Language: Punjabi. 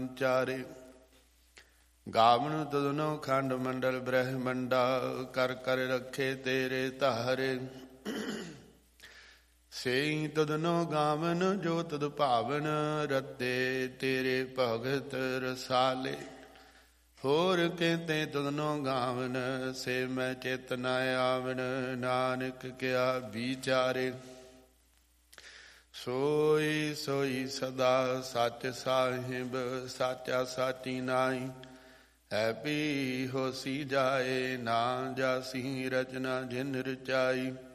ਚਾਰੇ। ਗਾਵਨ ਤੁਧਨੋ ਖੰਡ ਮੰਡਲ ਬ੍ਰਹਮੰਡਾ, ਕਰ ਕਰ ਰੱਖੇ ਤੇਰੇ ਧਾਰੇ। ਸੇਈ ਤੁਧਨੋ ਗਾਵਨ ਜੋ ਤੁਧ ਭਾਵਨ, ਰੱਤੇ ਤੇਰੇ ਭਗਤ ਰਸਾਲੇ। ਹੋਰ ਕਹਿੰਦੇ ਤੁਧਨੋ ਗਾਵਨ, ਸੇ ਮੈਂ ਚਿਤ ਨ ਆਵਨ, ਨਾਨਕ ਕਿਆ ਵਿਚਾਰੇ। ਸੋਈ ਸੋਈ ਸਦਾ ਸੱਚ ਸਾਹਿਬ, ਸਾਚਾ ਸਾਚੀ ਨਾਈ। ਹੈ ਵੀ ਹੋਸੀ ਜਾਏ, ਨਾ ਜਾਸੀ ਰਚਨਾ ਜਿਨ ਰਚਾਈ।